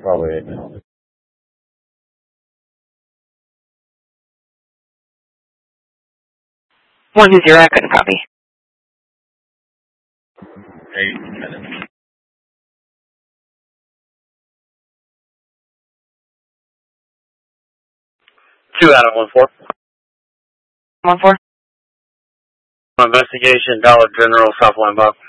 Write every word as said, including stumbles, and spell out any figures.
Probably eight minutes. One two zero, I couldn't copy. Eight minutes. Two out of one four. One four. Investigation, Dollar General, Southline Bob.